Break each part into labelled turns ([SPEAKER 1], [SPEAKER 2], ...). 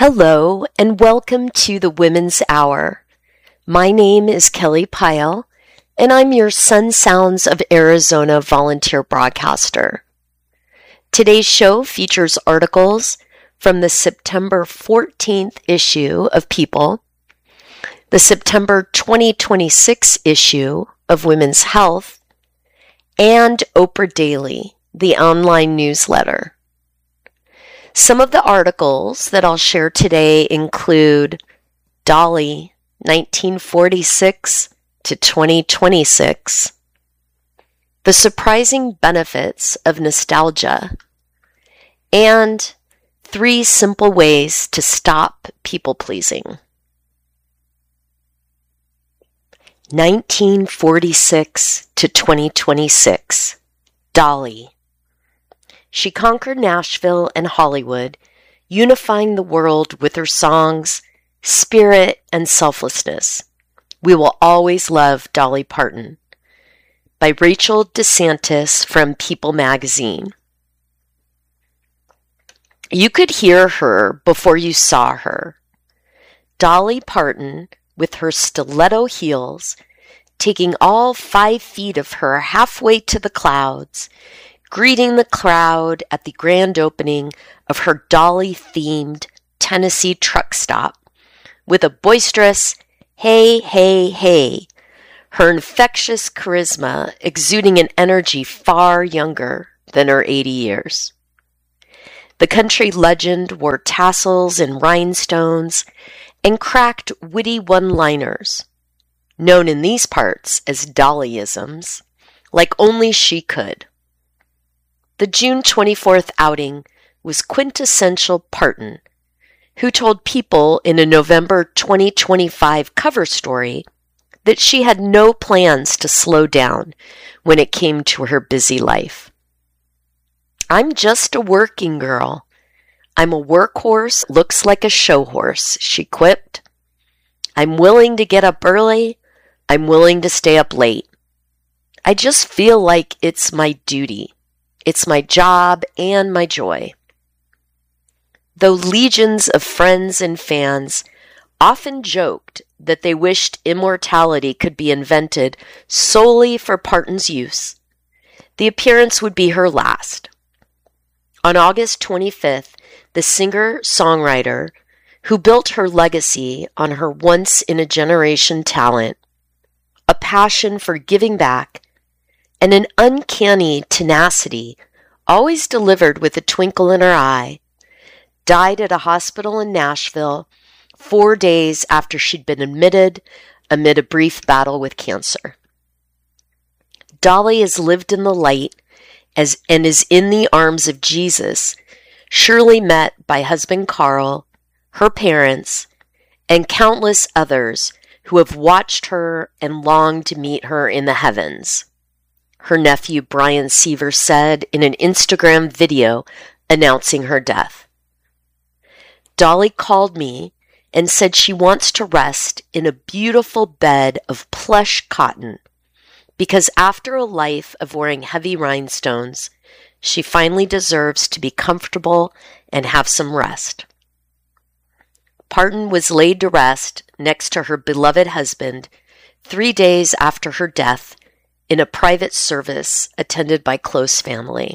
[SPEAKER 1] Hello and welcome to the Women's Hour. My name is Kelly Pyle and I'm your Sun Sounds of Arizona volunteer broadcaster. Today's show features articles from the September 14th issue of People, the September 2026 issue of Women's Health, and Oprah Daily, the online newsletter. Some of the articles that I'll share today include Dolly, 1946 to 2026, The Surprising Benefits of Nostalgia, and 3 Simple Ways to Stop People-Pleasing. 1946 to 2026, Dolly. She conquered Nashville and Hollywood, unifying the world with her songs, spirit, and selflessness. We will always love Dolly Parton. By Rachel DeSantis from People magazine. You could hear her before you saw her. Dolly Parton, with her stiletto heels, taking all 5 feet of her halfway to the clouds, greeting the crowd at the grand opening of her Dolly-themed Tennessee truck stop with a boisterous, "Hey, hey, hey," her infectious charisma exuding an energy far younger than her 80 years. The country legend wore tassels and rhinestones and cracked witty one-liners, known in these parts as Dollyisms, like only she could. The June 24th outing was quintessential Parton, who told People in a November 2025 cover story that she had no plans to slow down when it came to her busy life. "I'm just a working girl. I'm a workhorse, looks like a show horse," she quipped. "I'm willing to get up early. I'm willing to stay up late. I just feel like it's my duty. It's my job and my joy." Though legions of friends and fans often joked that they wished immortality could be invented solely for Parton's use, the appearance would be her last. On August 25th, the singer-songwriter, who built her legacy on her once-in-a-generation talent, a passion for giving back, and an uncanny tenacity, always delivered with a twinkle in her eye, died at a hospital in Nashville 4 days after she'd been admitted amid a brief battle with cancer. Dolly has lived in the light and is in the arms of Jesus, surely met by husband Carl, her parents, and countless others who have watched her and longed to meet her in the heavens. Her nephew Brian Seaver said in an Instagram video announcing her death. "Dolly called me and said she wants to rest in a beautiful bed of plush cotton because after a life of wearing heavy rhinestones, she finally deserves to be comfortable and have some rest." Parton was laid to rest next to her beloved husband 3 days after her death in a private service attended by close family.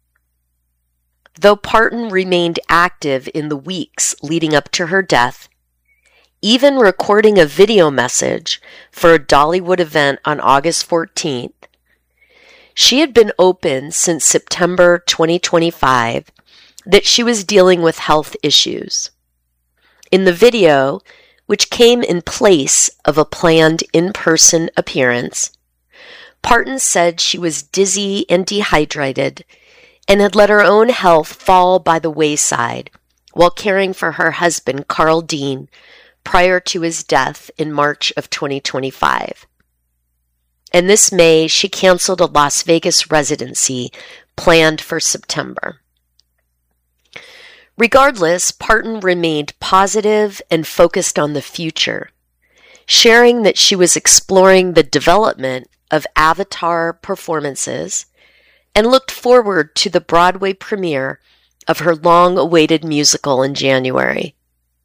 [SPEAKER 1] Though Parton remained active in the weeks leading up to her death, even recording a video message for a Dollywood event on August 14th, she had been open since September 2025 that she was dealing with health issues. In the video, which came in place of a planned in-person appearance, Parton said she was dizzy and dehydrated and had let her own health fall by the wayside while caring for her husband, Carl Dean, prior to his death in March of 2025. And this May, she canceled a Las Vegas residency planned for September. Regardless, Parton remained positive and focused on the future, sharing that she was exploring the development of Avatar performances and looked forward to the Broadway premiere of her long-awaited musical in January.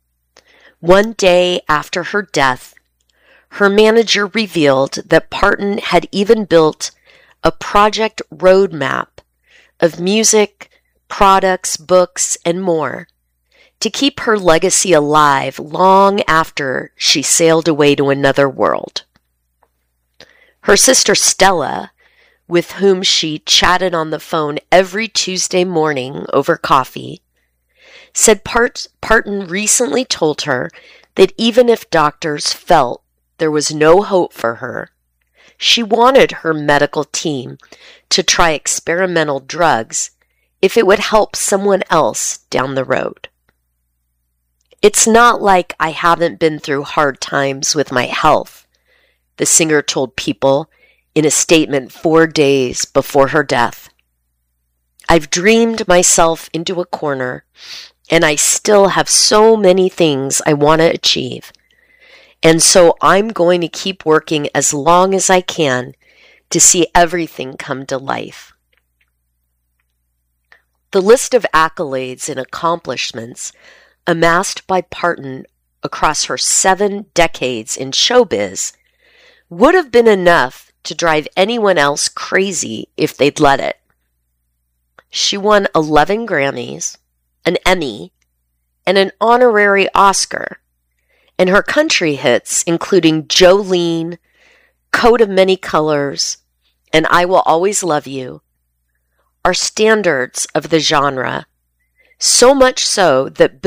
[SPEAKER 1] One day after her death, her manager revealed that Parton had even built a project roadmap of music, products, books, and more to keep her legacy alive long after she sailed away to another world. Her sister Stella, with whom she chatted on the phone every Tuesday morning over coffee, said Parton recently told her that even if doctors felt there was no hope for her, she wanted her medical team to try experimental drugs if it would help someone else down the road. "It's not like I haven't been through hard times with my health," the singer told People in a statement 4 days before her death. "I've dreamed myself into a corner, and I still have so many things I want to achieve. And so I'm going to keep working as long as I can to see everything come to life." The list of accolades and accomplishments amassed by Parton across her 7 decades in showbiz would have been enough to drive anyone else crazy if they'd let it. She won 11 Grammys, an Emmy, and an honorary Oscar, and her country hits, including Jolene, Coat of Many Colors, and I Will Always Love You, are standards of the genre, so much so that